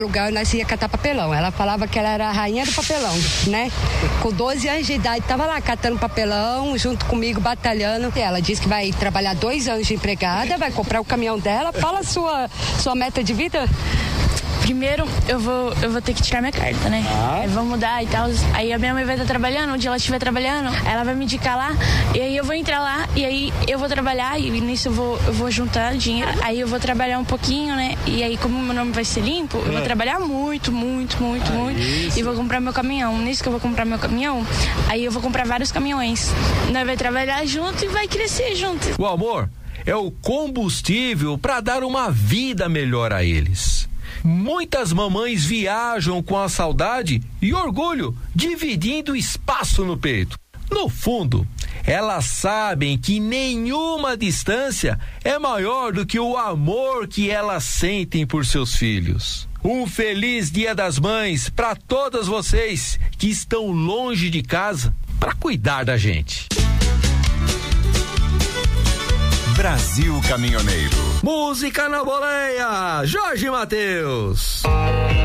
lugar nós ia catar papelão. Ela falava que ela era a rainha do papelão, né? Com 12 anos de idade, tava lá catando papelão, junto comigo, batalhando. Ela disse que vai trabalhar 2 anos de empregada, vai comprar o caminhão dela. Fala sua meta de vida. Primeiro, eu vou ter que tirar minha carta, né? Aí vou mudar e tal. Aí a minha mãe vai estar trabalhando, onde ela estiver trabalhando, ela vai me indicar lá, e aí eu vou entrar lá, e aí eu vou trabalhar, e nisso eu vou juntar dinheiro. Aí eu vou trabalhar um pouquinho, né? E aí, como meu nome vai ser limpo, eu vou trabalhar muito, e vou comprar meu caminhão. Nisso que eu vou comprar meu caminhão, aí eu vou comprar vários caminhões. Nós vai trabalhar junto e vai crescer junto. O amor é o combustível para dar uma vida melhor a eles. Muitas mamães viajam com a saudade e orgulho, dividindo espaço no peito. No fundo, elas sabem que nenhuma distância é maior do que o amor que elas sentem por seus filhos. Um feliz Dia das Mães para todas vocês que estão longe de casa para cuidar da gente. Brasil Caminhoneiro. Música na boleia, Jorge Mateus.